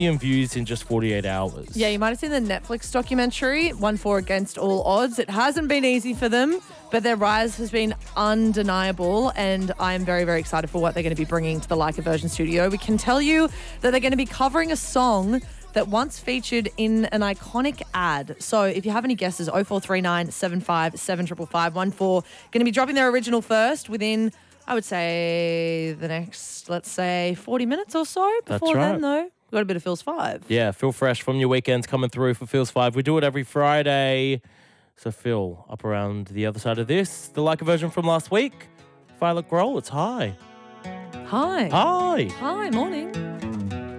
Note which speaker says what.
Speaker 1: views in just 48 hours.
Speaker 2: Yeah, you might have seen the Netflix documentary, 1-4 Against All Odds. It hasn't been easy for them, but their rise has been undeniable, and I'm very, very excited for what they're going to be bringing to the Like a Virgin studio. We can tell you that they're going to be covering a song that once featured in an iconic ad. So if you have any guesses, 0439 75 7555 14, going to be dropping their original first within, I would say, the next, let's say, 40 minutes or so. Before then, though, we've got a bit of Phil's 5.
Speaker 1: Yeah, Feel Fresh from your weekends coming through for Phil's 5. We do it every Friday. So Phil, up around the other side of this, the Like a Version from last week, Violet Grohl, it's Hi.
Speaker 2: Hi.
Speaker 1: Hi.
Speaker 2: Hi, morning.